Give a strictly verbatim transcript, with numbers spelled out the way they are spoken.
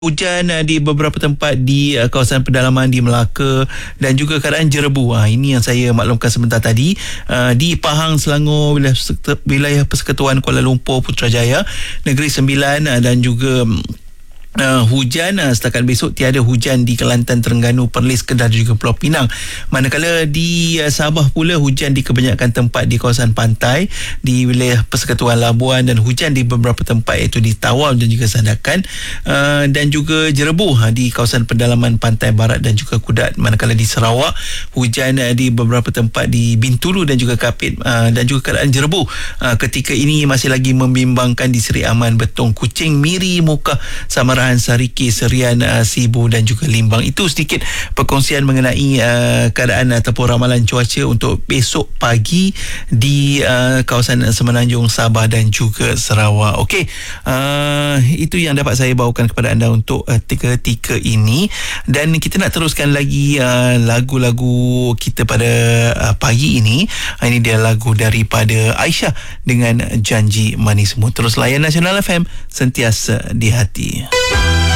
Hujan uh, di beberapa tempat di uh, kawasan pedalaman di Melaka dan juga keadaan jerebu. Uh, ini yang saya maklumkan sebentar tadi. Uh, di Pahang, Selangor, wilayah, wilayah Persekutuan Kuala Lumpur, Putrajaya, Negeri Sembilan uh, dan juga Uh, hujan uh, setakat besok tiada hujan di Kelantan, Terengganu, Perlis, Kedah dan juga Pulau Pinang. Manakala di uh, Sabah pula hujan di kebanyakan tempat di kawasan pantai di wilayah Persekutuan Labuan dan hujan di beberapa tempat iaitu di Tawau dan juga Sandakan uh, dan juga jerebu uh, di kawasan pedalaman pantai barat dan juga Kudat. Manakala di Sarawak hujan uh, di beberapa tempat di Bintulu dan juga Kapit uh, dan juga keadaan jerebu uh, ketika ini masih lagi membimbangkan di Seri Aman, Betong, Kuching, Miri, Mukah, Samaran, Sariki, Serian, uh, Sibu dan juga Limbang. Itu sedikit perkongsian mengenai uh, keadaan ataupun ramalan cuaca untuk besok pagi di uh, kawasan Semenanjung, Sabah dan juga Sarawak. Okey, uh, itu yang dapat saya bawakan kepada anda untuk uh, ketika ini, dan kita nak teruskan lagi uh, lagu-lagu kita pada uh, pagi ini. Uh, ini dia lagu daripada Aisyah dengan Janji Manismu. Terus layan Nasional F M, sentiasa di hati.